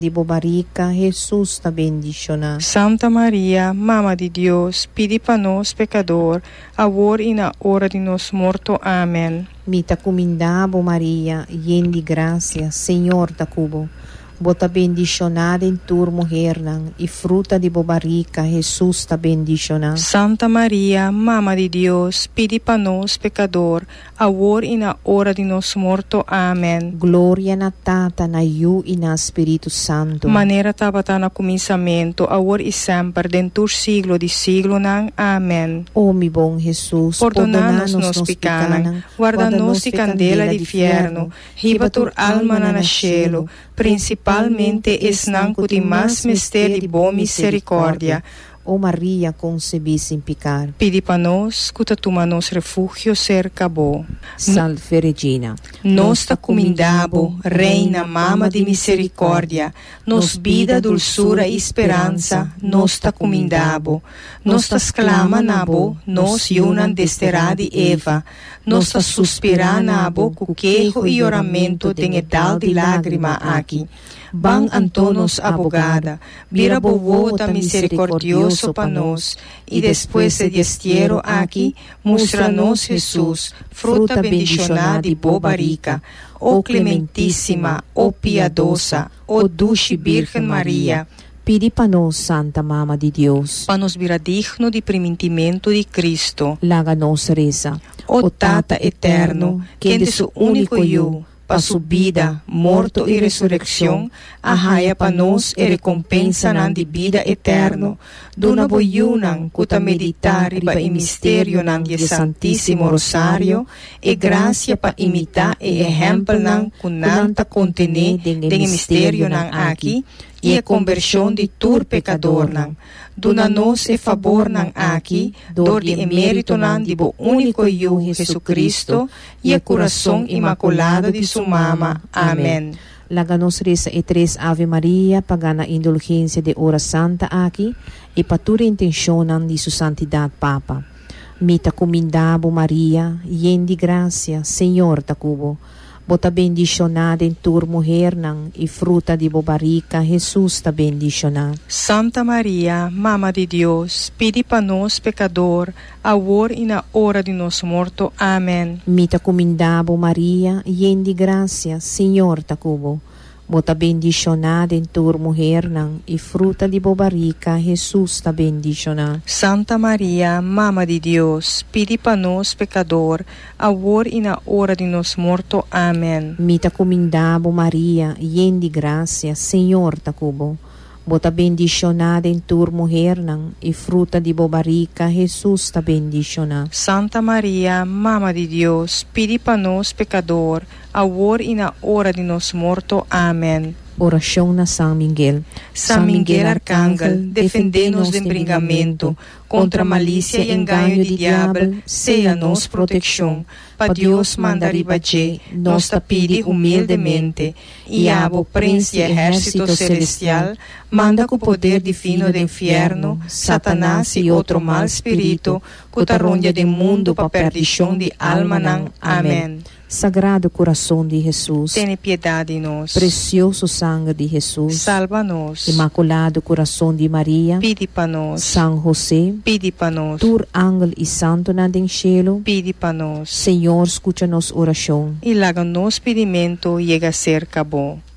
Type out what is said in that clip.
de Bobarica, Jesus ta bendiciona. Santa Maria, Mama de Deus, pedi para nós, pecador, agora e na hora de nos morto. Amém. Mita comindabo Maria, yen de gracia, Senhor ta cubo. Bota bendicionada em tua mulher, e fruta de Bobarica, Jesus ta bendiciona. Santa Maria, Mama de Deus, pedi para nós, pecador, agora e na hora de nos morto. Amém. Glória na Tata, na Iu e na Espírito Santo. Maneira tabata na começamento, agora e sempre, dentro siglo de siglo nang. Amém. Oh, mi bom Jesus, perdonanos nos picanang, guarda-nos de candela de fierno, ribatur alma na cielo, principalmente esnan cuti mais mistério de boa misericórdia. Ó Maria concebi sem pecar. Pedi para nós, cuta tuma nos refúgio cerca bo. Salve Regina. Nos ta comindabo, Reina, Mama de misericórdia, nos vida, dulçura e esperança, nos ta comindabo. Nos ta exclama nabo, nos yunan desterá de Eva, nos ta suspira nabo, cu quejo e oramento tem edal de lágrima aqui. Ban Antonos abogada, vira bovota misericordioso para nós, e depois de destiero aqui, mostra-nos Jesus, fruta bendicionada e Bobarica, ó clementíssima, ó piedosa, ó dulce Virgem Maria. Pedi para nós, Santa Mama de Deus, para nos vira digno de primitimento de Cristo. Laga nos reza. Ó Tata eterno, que de su único eu, para su vida, morto e ressurreição, arraia para nós e recompensa nan de vida eterno. Duna boiunan, cuta meditar para o mistério nan de Santíssimo Rosário, e graça para imitar e exemplo nan kunanta contener de mistério nan aqui, e a conversão de tur pecador nan. Duna nos e favor nan aqui, dor de emérito nan de bo único eu, Jesucristo, e a coração imaculado de sua mama. Amém. Laga-nos reza e tres Ave Maria, pagana indulgência de hora santa aqui, e patura intencionam de sua santidade Papa. Mita comindabo Maria, yen de gracia, Senhor ta cubo. Bota bendicionada em tua mulher e fruta de Bobarica, Jesus ta bendiciona. Santa Maria, Mama de Deus, pedi para nós, pecador, agora e na hora de nos morto. Amém. Mita comindabo Maria, yen de gracia, Senhor ta cubo. Bota bendicionada em tua mulher e fruta de Bobarica, Jesus ta bendiciona. Santa Maria, Mama de Deus, pedi para nós, pecador, agora e na hora de nos morto. Amém. Mita comindabo Maria, yen de gracia, Senhor ta cubo. Bota bendicionada em tua mulher e fruta de Bobarica, Jesus ta bendiciona. Santa Maria, Mama de Deus, pedi para nós, pecador, agora e na hora de nos morto. Amém. Oração na São Miguel. São Miguel Arcángel, defende-nos do embringamento, contra a malícia e engano do diabo, seja nos proteção. Para Deus mandar ibaje, nos pede humildemente, e abo príncipe e exército celestial, manda com o poder divino do inferno, Satanás e outro mal espírito, que taronha do mundo para perdição de alma. Amém. Sagrado coração de Jesus, tenha piedade de nós. Precioso sangue de Jesus, salva-nos. Imaculado coração de Maria, pede para nós. São José, pede para nós. Tur ángel e santo na den cielo, pede para nós. Senhor, escuta nos oração. E laga nos pedimento chega a ser cabo.